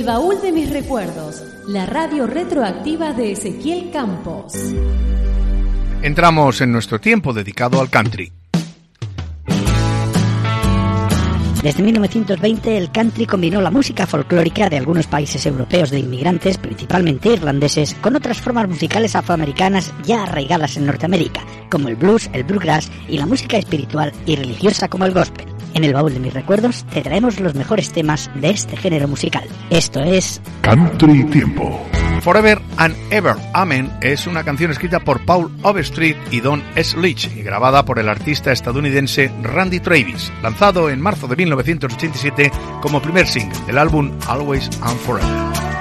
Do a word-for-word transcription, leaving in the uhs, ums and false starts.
El baúl de mis recuerdos, la radio retroactiva de Ezequiel Campos. Entramos en nuestro tiempo dedicado al country. Desde mil novecientos veinte, el country combinó la música folclórica de algunos países europeos de inmigrantes, principalmente irlandeses, con otras formas musicales afroamericanas ya arraigadas en Norteamérica, como el blues, el bluegrass y la música espiritual y religiosa como el gospel. En el baúl de mis recuerdos te traemos los mejores temas de este género musical. Esto es Country Tiempo. Forever and Ever, Amen, es una canción escrita por Paul Overstreet y Don S. Leach y grabada por el artista estadounidense Randy Travis, lanzado en marzo de mil novecientos ochenta y siete como primer single del álbum Always and Forever.